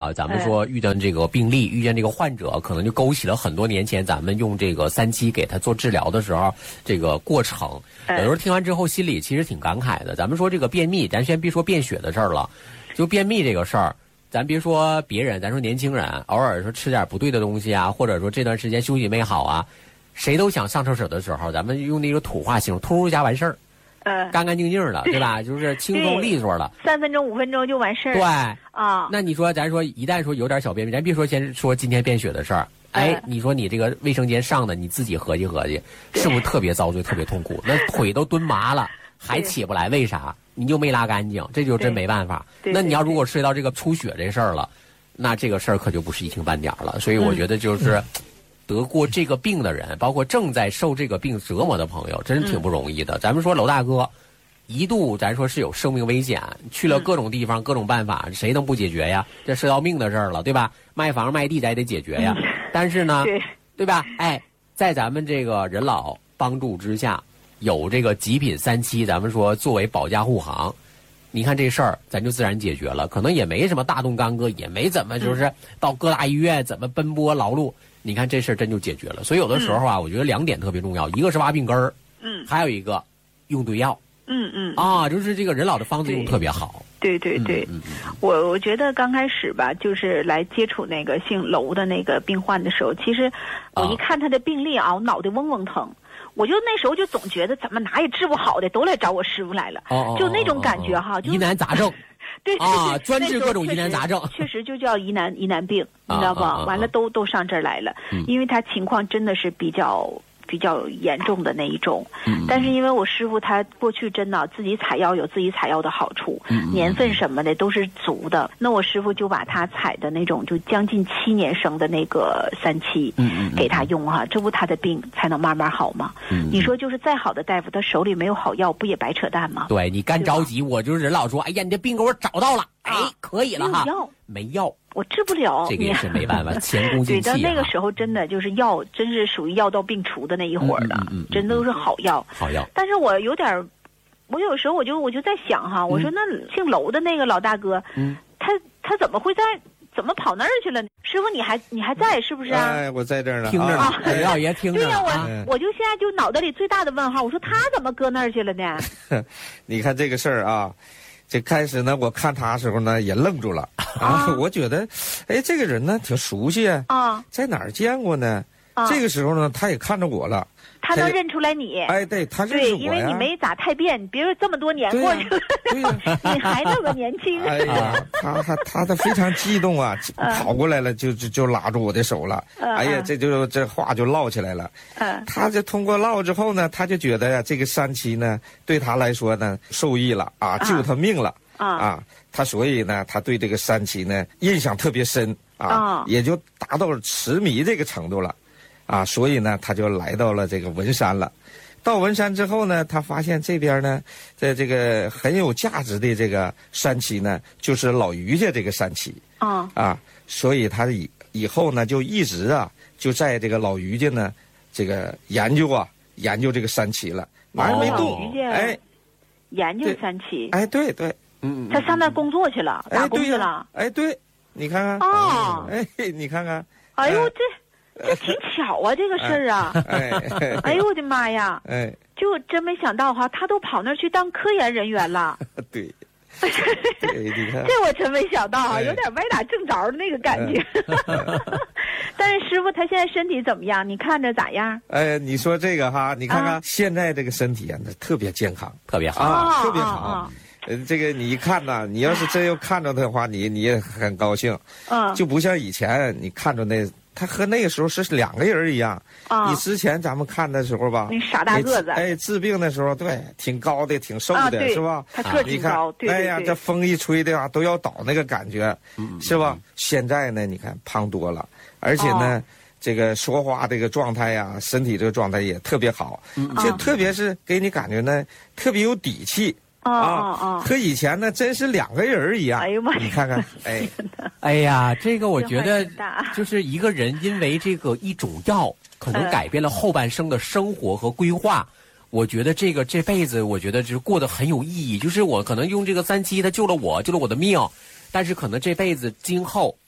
啊，咱们说遇见这个病例，遇见这个患者，可能就勾起了很多年前咱们用这个3期给他做治疗的时候这个过程。有时候听完之后心里其实挺感慨的。咱们说这个便秘，咱先别说便血的事儿了，就便秘这个事儿，咱别说别人，咱说年轻人偶尔说吃点不对的东西啊，或者说这段时间休息没好啊，谁都想上厕所的时候，咱们用那个土话形容，突一下完事儿。干干净净的，对吧？就是轻松利索的 ，3分钟5分钟就完事儿。 对啊， 那你说，咱说一旦说有点小便秘，咱别说先说今天便血的事儿，你说你这个卫生间上的，你自己合计合计，是不是特别遭罪、特别痛苦？那腿都蹲麻了，还起不来，为啥？你就没拉干净，这就真没办法。那你要如果涉及到这个出血这事儿了，那这个事儿可就不是一星半点了。所以我觉得就是。得过这个病的人，包括正在受这个病折磨的朋友，真是挺不容易的。咱们说娄大哥，一度咱说是有生命危险，去了各种地方、各种办法，谁能不解决呀？这涉到命的事儿了，对吧？卖房卖地咱也得解决呀。但是呢，对吧？在咱们这个人老帮助之下，有这个极品3期，咱们说作为保驾护航，你看这事儿咱就自然解决了，可能也没什么大动干戈，也没怎么就是到各大医院怎么奔波劳碌。你看这事儿真就解决了，所以有的时候啊，我觉得2点特别重要，一个是挖病根儿，还有一个用对药，就是这个人老的方子用特别好。 对，我觉得刚开始吧，就是来接触那个姓娄的那个病患的时候，其实我一看他的病历啊，我脑袋嗡嗡疼。我就那时候就总觉得怎么哪也治不好的，都来找我师傅来了，就那种感觉哈， 疑难杂症。 对专治各种疑难杂症， 确实就叫疑难病，你知道吧？完了都上这儿来了，因为他情况真的是比较严重的那一种。但是因为我师傅他过去真的自己采药有自己采药的好处，年份什么的都是足的。那我师傅就把他采的那种就将近7年生的那个3期，给他用哈，这不他的病才能慢慢好吗？你说就是再好的大夫，他手里没有好药，不也白扯淡吗？ 对你干着急，我就是人老说，哎呀，你这病给我找到了，可以了哈，没药。 我治不了， 这个也是没办法，前功尽弃。 对，到那个时候真的就是药，真是属于药到病除的那一会儿的，真的都是好药。 好药。 但是我有时候我就在想哈，我说那姓娄的那个老大哥，他怎么怎么跑那儿去了呢？师傅，你还在是不是啊？ 我在这儿呢， 听着呢，雷老爷听着。 对呀，我就现在就脑袋里最大的问号，我说他怎么搁那儿去了呢？ 你看这个事儿啊。这开始呢，我看他的时候呢，也愣住了我觉得，这个人呢挺熟悉在哪儿见过呢？这个时候呢，他也看着我了， 他能认出来你。 对，他认识我呀。 对，因为你没咋太变，别说这么多年过去了，你还那么年轻。 他非常激动啊，跑过来了，就拉住我的手了。这话就唠起来了。他就通过唠之后呢，他就觉得呀，这个3期呢，对他来说呢，受益了救他命了他所以呢，他对这个3期呢印象特别深也就达到了痴迷这个程度了。所以呢，他就来到了这个文山了。到文山之后呢，他发现这边呢，在这个很有价值的这个3期呢，就是老于家这个3期所以他以后呢，就一直就在这个老于家呢，这个研究这个3期了，哪儿没动。 研究3期。 对， 他上那工作去了，打工去了。 对，你看看。你看看。 哎呦，这挺巧啊，这个事儿啊！哎呦我的妈呀！就真没想到哈，他都跑那儿去当科研人员了。 对，你看， 这我真没想到啊，有点歪打正着的那个感觉。但是师傅他现在身体怎么样？你看着咋样？ 你说这个哈，你看看现在这个身体那特别健康， 特别好特别好。这个你一看呐，你要是真要看着的话，你也很高兴。就不像以前你看着那。他和那个时候是2个人一样你之前咱们看的时候吧， 你傻大个子。 治病的时候对，挺高的，挺瘦的，是吧？ 他个挺高，对。 这风一吹的都要倒那个感觉，是吧？现在呢，你看胖多了，而且呢，这个说话这个状态呀，身体这个状态也特别好，就特别是给你感觉呢，特别有底气。和以前呢，真是2个人一样。 哎呦妈！ 你看看， 哎呀，这个我觉得就是一个人因为这个一种药，可能改变了后半生的生活和规划。我觉得这辈子，我觉得就是过得很有意义。就是我可能用这个3期，它救了我的命，但是可能这辈子今后